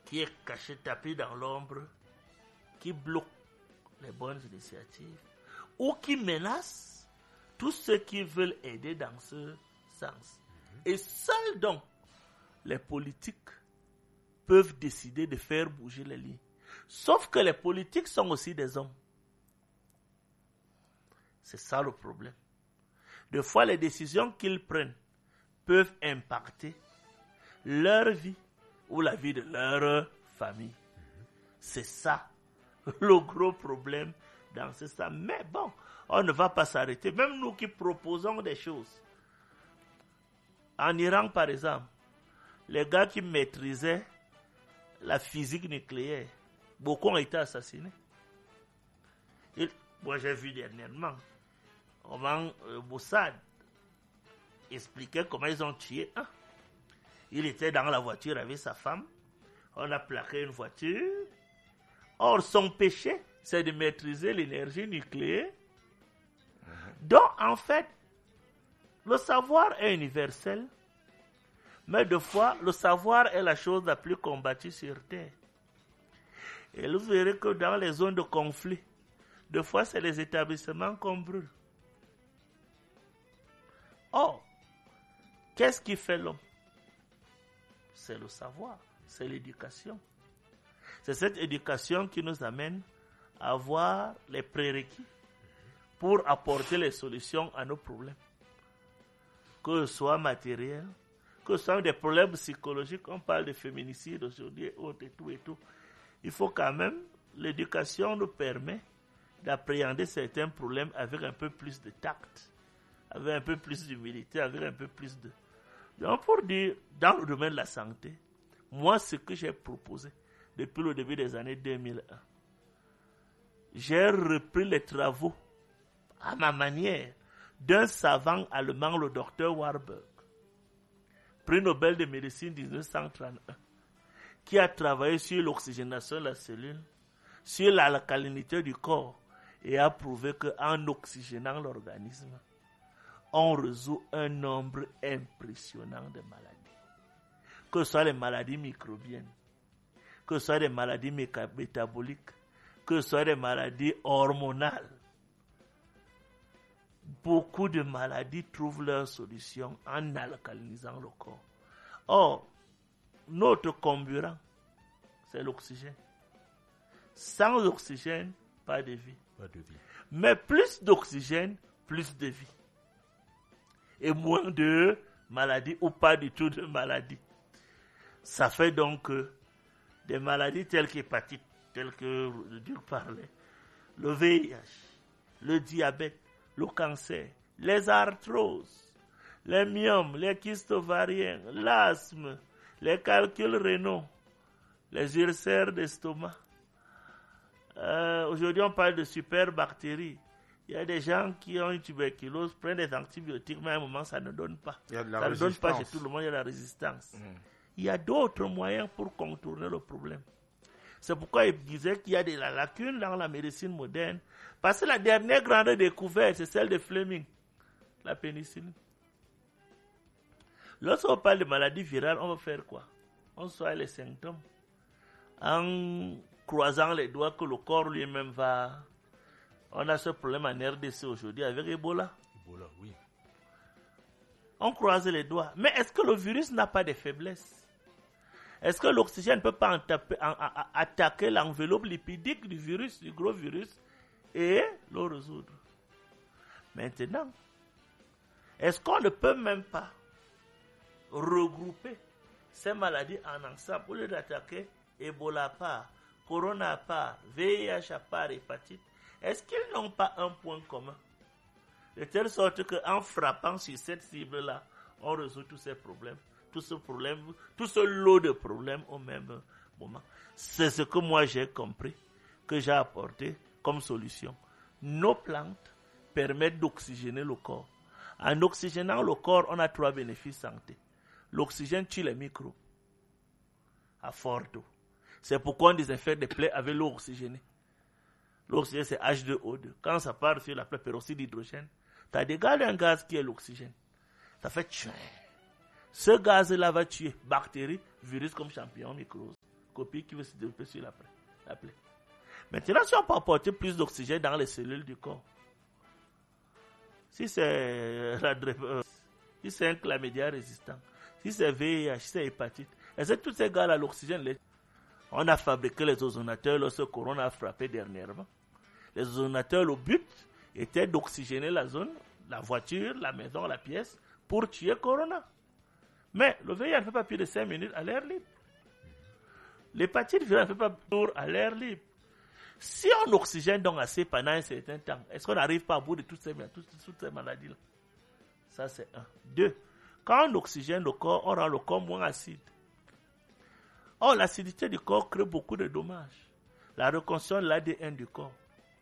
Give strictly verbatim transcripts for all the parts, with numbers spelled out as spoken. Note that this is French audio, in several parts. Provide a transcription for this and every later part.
qui est caché, tapé dans l'ombre, qui bloque les bonnes initiatives ou qui menace tous ceux qui veulent aider dans ce sens. Et seuls donc les politiques peuvent décider de faire bouger les lignes. Sauf que les politiques sont aussi des hommes. C'est ça le problème. Des fois, les décisions qu'ils prennent peuvent impacter leur vie ou la vie de leur famille. C'est ça le gros problème dans ce sens. Mais bon, on ne va pas s'arrêter. Même nous qui proposons des choses. En Iran, par exemple, les gars qui maîtrisaient la physique nucléaire, beaucoup ont été assassinés. Et, moi, j'ai vu dernièrement comment euh, Mossad expliquait comment ils ont tué un. Il était dans la voiture avec sa femme. On a plaqué une voiture. Or, son péché, c'est de maîtriser l'énergie nucléaire. Mm-hmm. Donc, en fait, le savoir est universel. Mais des fois, le savoir est la chose la plus combattue sur Terre. Et vous verrez que dans les zones de conflit, des fois, c'est les établissements qu'on brûle. Or, qu'est-ce qui fait l'homme? C'est le savoir, c'est l'éducation. C'est cette éducation qui nous amène à avoir les prérequis pour apporter les solutions à nos problèmes. Que ce soit matériel, que ce soit des problèmes psychologiques, on parle de féminicide aujourd'hui et autres et tout et tout. Il faut quand même, l'éducation nous permet d'appréhender certains problèmes avec un peu plus de tact, avec un peu plus d'humilité, avec un peu plus de... Donc pour dire, dans le domaine de la santé, moi ce que j'ai proposé depuis le début des années deux mille un, j'ai repris les travaux à ma manière d'un savant allemand, le docteur Warburg, prix Nobel de médecine dix-neuf cent trente-et un, qui a travaillé sur l'oxygénation de la cellule, sur l'alcalinité du corps, et a prouvé qu'en oxygénant l'organisme, on résout un nombre impressionnant de maladies. Que ce soit les maladies microbiennes, que ce soit des maladies métaboliques, que ce soit des maladies hormonales. Beaucoup de maladies trouvent leur solution en alcalinisant le corps. Or, notre comburant, c'est l'oxygène. Sans oxygène, pas de vie. Pas de vie. Mais plus d'oxygène, plus de vie. Et moins de maladies ou pas du tout de maladies. Ça fait donc que des maladies telles qu'hépatite, telles que Dieu parlait, le V I H, le diabète, le cancer, les arthroses, les myomes, les kystes ovariens, l'asthme, les calculs rénaux, les ulcères d'estomac. Euh, aujourd'hui, on parle de superbactéries. Il y a des gens qui ont une tuberculose, prennent des antibiotiques, mais à un moment, ça ne donne pas. Il y a de la ça résistance. ne donne pas chez tout le monde, il y a de la résistance. Mmh. Il y a d'autres moyens pour contourner le problème. C'est pourquoi il disait qu'il y a des lacunes dans la médecine moderne. Parce que la dernière grande découverte, c'est celle de Fleming, la pénicilline. Lorsqu'on parle de maladies virales, on va faire quoi? On soigne les symptômes en croisant les doigts que le corps lui-même va... On a ce problème en R D C aujourd'hui avec Ebola. Ebola, oui. On croise les doigts. Mais est-ce que le virus n'a pas de faiblesses? Est-ce que l'oxygène ne peut pas en taper, en, en, en, attaquer l'enveloppe lipidique du virus, du gros virus, et le résoudre? Maintenant, est-ce qu'on ne peut même pas regrouper ces maladies en ensemble au lieu d'attaquer Ebola à part, Corona à part, V I H à part, hépatite? Est-ce qu'ils n'ont pas un point commun? De telle sorte qu'en frappant sur cette cible-là, on résout tous ces problèmes, tout ce problème, tout ce lot de problèmes au même moment. C'est ce que moi j'ai compris, que j'ai apporté comme solution. Nos plantes permettent d'oxygéner le corps. En oxygénant le corps, on a trois bénéfices santé. L'oxygène tue les microbes à fort taux. C'est pourquoi on désinfecte des plaies avec l'eau oxygénée. L'oxygène, c'est H deux O deux. Quand ça part sur la plaie, peroxyde d'hydrogène, tu as dégagé un gaz qui est l'oxygène. Ça fait tchouin. Ce gaz-là va tuer bactéries, virus comme champignons, microbes, photocopie qui veut se développer sur la plaie. La plaie. Maintenant, si on peut apporter plus d'oxygène dans les cellules du corps, si c'est la drépanocytose, si c'est un chlamydia résistant, si c'est V I H, si c'est hépatite, est-ce que tous ces gars-là, l'oxygène, on a fabriqué les ozonateurs lorsque le corona a frappé dernièrement. Les ozonateurs, le but était d'oxygéner la zone, la voiture, la maison, la pièce, pour tuer corona. Mais le V I H ne fait pas plus de cinq minutes à l'air libre. L'hépatite virale ne fait pas plus à l'air libre. Si on oxygène donc assez pendant un certain temps, est-ce qu'on n'arrive pas à bout de toutes ces, toutes, toutes ces maladies-là? Ça, c'est un. Deux, quand on oxygène le corps, on rend le corps moins acide. Or, l'acidité du corps crée beaucoup de dommages. La reconstruction de l'A D N du corps.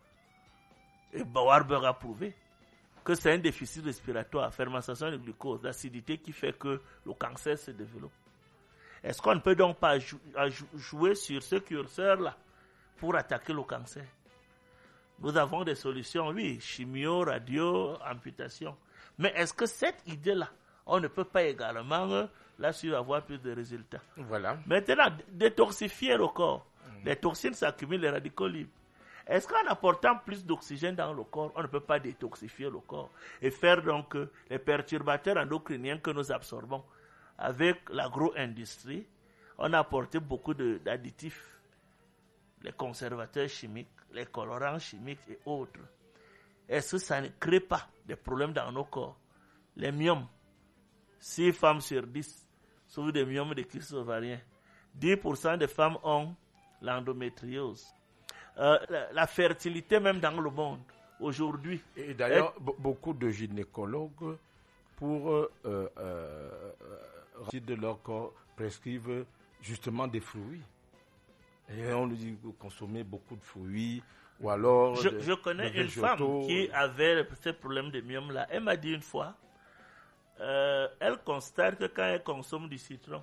Et Warburg a prouvé que c'est un déficit respiratoire, fermentation de glucose, l'acidité qui fait que le cancer se développe. Est-ce qu'on ne peut donc pas jou- jouer sur ce curseur-là pour attaquer le cancer? Nous avons des solutions, oui, chimio, radio, amputation. Mais est-ce que cette idée-là, on ne peut pas également euh, là-dessus avoir plus de résultats? Voilà. Maintenant, détoxifier le corps. Mmh. Les toxines s'accumulent, les radicaux libres. Est-ce qu'en apportant plus d'oxygène dans le corps, on ne peut pas détoxifier le corps et faire donc euh, les perturbateurs endocriniens que nous absorbons? Avec l'agro-industrie, on a apporté beaucoup de, d'additifs, les conservateurs chimiques, les colorants chimiques et autres. Est-ce que ça ne crée pas des problèmes dans nos corps? Les myomes, six femmes sur dix souffrent des myomes de kyste ovarien. dix pour cent des femmes ont l'endométriose. Euh, la, la fertilité même dans le monde, aujourd'hui. Et d'ailleurs, est... beaucoup de gynécologues, pour euh, euh, de leur corps, prescrivent justement des fruits. Et on lui dit de consommer beaucoup de fruits, ou alors... Je, de, je connais de une femme qui avait ce problème de myome-là. Elle m'a dit une fois, euh, elle constate que quand elle consomme du citron,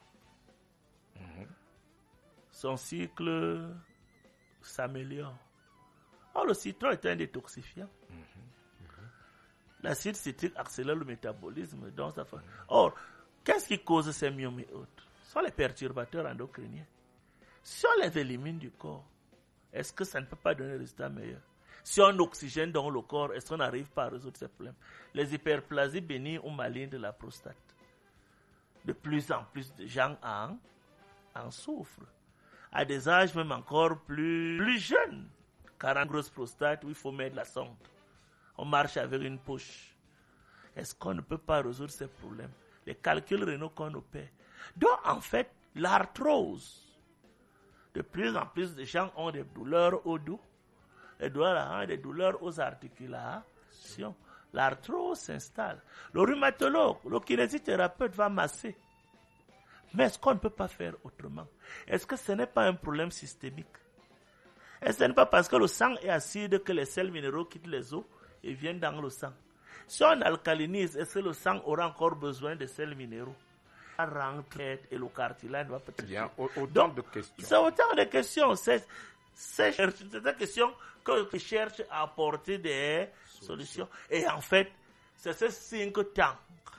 mm-hmm. son cycle s'améliore. Or, le citron est un détoxifiant. Mm-hmm. Mm-hmm. L'acide citrique accélère le métabolisme. Donc ça fait... Or, qu'est-ce qui cause ces myomes et autres? Ce sont les perturbateurs endocriniens. Si on les élimine du corps, est-ce que ça ne peut pas donner un résultat meilleur? Si on oxygène dans le corps, est-ce qu'on n'arrive pas à résoudre ces problèmes? Les hyperplasies bénignes ou malignes de la prostate. De plus en plus de gens en, en souffrent. À des âges même encore plus, plus jeunes. Car en grosse prostate, où il faut mettre la sonde. On marche avec une poche. Est-ce qu'on ne peut pas résoudre ces problèmes? Les calculs rénaux qu'on nous paie. Donc, en fait, l'arthrose. De plus en plus de gens ont des douleurs au dos, des douleurs, des douleurs aux articulations. L'arthrose s'installe. Le rhumatologue, le kinésithérapeute va masser. Mais est-ce qu'on ne peut pas faire autrement? Est-ce que ce n'est pas un problème systémique? Est-ce que ce n'est pas parce que le sang est acide que les sels minéraux quittent les os et viennent dans le sang? Si on alcalinise, est-ce que le sang aura encore besoin de sels minéraux? Rentre et le cartilage va peut-être... Bien, autant de questions. C'est autant de questions. C'est, c'est, c'est une question que je cherche à apporter des solutions. Et en fait, c'est ce cinq tanks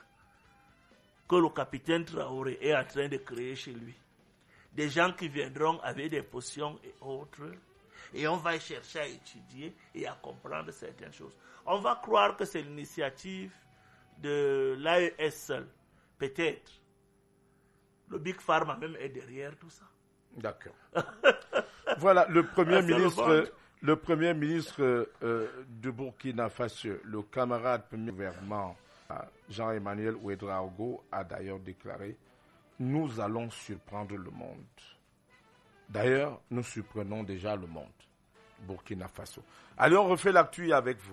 que le capitaine Traoré est en train de créer chez lui. Des gens qui viendront avec des potions et autres. Et on va chercher à étudier et à comprendre certaines choses. On va croire que c'est l'initiative de l'A E S seul. Peut-être. Le Big Pharma même est derrière tout ça. D'accord. Voilà, le Premier ministre, le, le premier ministre euh, du Burkina Faso, le camarade premier gouvernement Jean-Emmanuel Ouédraogo, a d'ailleurs déclaré « Nous allons surprendre le monde ». D'ailleurs, nous surprenons déjà le monde. Burkina Faso. Allez, on refait l'actu avec vous.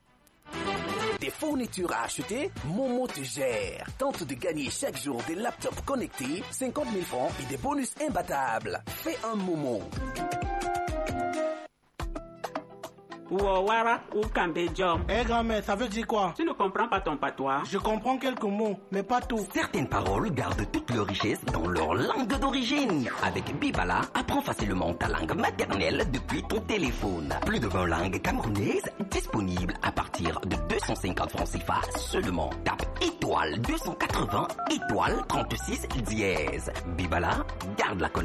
Des fournitures à acheter, Momo te gère. Tente de gagner chaque jour des laptops connectés, cinquante mille francs et des bonus imbattables. Fais un Momo. Wawara ou Kambejom. Eh grand-mère, ça veut dire quoi? Tu ne comprends pas ton patois? Je comprends quelques mots, mais pas tout. Certaines paroles gardent toute leur richesse dans leur langue d'origine. Avec Bibala, apprends facilement ta langue maternelle depuis ton téléphone. Plus de vingt langues camerounaises disponibles à partir de deux cent cinquante francs C F A seulement. Tape étoile deux cent quatre-vingts, étoile trente-six dièse. Bibala, garde la connexion.